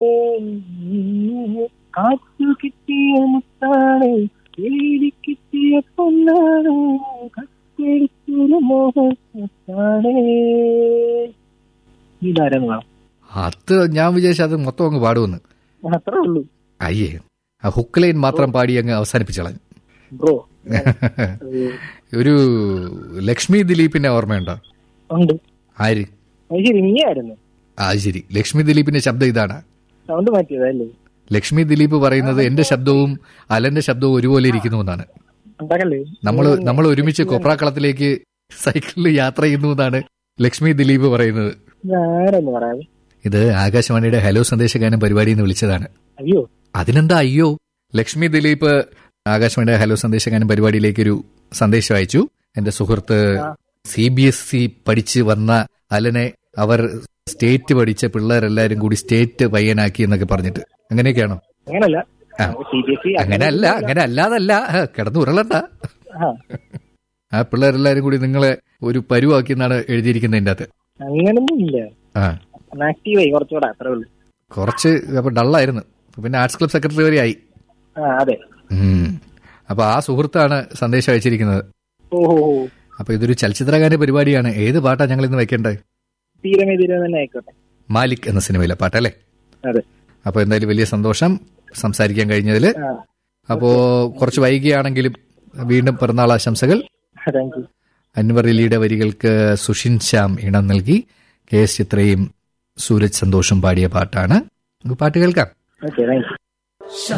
കാറ്റു കിട്ടിയ മുത്താണ്, തേടി കിട്ടിയ പൊന്നാണ്, കത്തെടുത്തൊരു മോഹത്താണ്. ഇതാരെന്ന് വേണം? അത് ഞാൻ വിചാരിച്ച അത് മൊത്തം അങ്ങ് പാടുമെന്ന്. അത്രേ ഉള്ളൂ. അയ്യേ, ആ ഹുക്ക് ലൈൻ മാത്രം പാടി അങ്ങ് അവസാനിപ്പിച്ചളഞ്ഞു. ബ്രോ ഒരു ലക്ഷ്മി ദിലീപിന്റെ ഓർമ്മയുണ്ടോ? ഉണ്ട്. ആര്? ശരി, നീയായിരുന്നു. ശരി. ലക്ഷ്മി ദിലീപിന്റെ ശബ്ദം ഇതാണ്. സൗണ്ട് മാറ്റിയതല്ലേ? ലക്ഷ്മി ദിലീപ് പറയുന്നത് എന്റെ ശബ്ദവും അലന്റെ ശബ്ദവും ഒരുപോലെ ഇരിക്കുന്നു എന്നാണ്. നമ്മൾ ഒരുമിച്ച് കൊപ്രാക്കളത്തിലേക്ക് സൈക്കിളിൽ യാത്ര ചെയ്യുന്നു എന്നാണ് ലക്ഷ്മി ദിലീപ് പറയുന്നത്. ഇത് ആകാശവാണിയുടെ ഹലോ സന്ദേശഗാനം പരിപാടിയിൽ നിന്ന് വിളിച്ചതാണ്. അയ്യോ, അതിനെന്താ അയ്യോ? ലക്ഷ്മി ദിലീപ് ആകാശവാണിയുടെ ഹലോ സന്ദേശഗാനം പരിപാടിയിലേക്കൊരു സന്ദേശം അയച്ചു. എന്റെ സുഹൃത്ത് CBSE പഠിച്ച് വന്ന അലനെ അവർ സ്റ്റേറ്റ് പഠിച്ച പിള്ളേരെല്ലാരും കൂടി സ്റ്റേറ്റ് പയ്യനാക്കി എന്നൊക്കെ പറഞ്ഞിട്ട്. അങ്ങനെയൊക്കെയാണോ? അങ്ങനെ അല്ലാതല്ല, കിടന്നു ഉരുളണ്ട. ആ പിള്ളേരെല്ലാരും കൂടി നിങ്ങളെ ഒരു പരുവാക്കി എന്നാണ് എഴുതിയിരിക്കുന്നതിന്റെ അകത്ത്. അങ്ങനൊന്നും ഇല്ല. കുറച്ച് അപ്പൊ ഡള്ളായിരുന്നു. പിന്നെ ആർട്സ് ക്ലബ് സെക്രട്ടറി വരെ ആയി. അതെ. അപ്പൊ ആ സുഹൃത്താണ് സന്ദേശം അയച്ചിരിക്കുന്നത്. അപ്പൊ ഇതൊരു ചലച്ചിത്രഗാന പരിപാടിയാണ്. ഏത് പാട്ടാ ഞങ്ങൾ ഇന്ന് വെക്കണ്ടേ? മാലിക് എന്ന സിനിമയിലെ പാട്ടല്ലേ? അപ്പൊ എന്തായാലും വലിയ സന്തോഷം സംസാരിക്കാൻ കഴിഞ്ഞതില്. അപ്പോ കുറച്ച് വൈകിയാണെങ്കിലും വീണ്ടും പിറന്നാൾ ആശംസകൾ. അൻവർ അലിയുടെ വരികൾക്ക് സുഷിൻ ശ്യാം ഇണം നൽകി KS ചിത്രയും സൂരജ് സന്തോഷും പാടിയ പാട്ടാണ്. പാട്ട് കേൾക്കാം.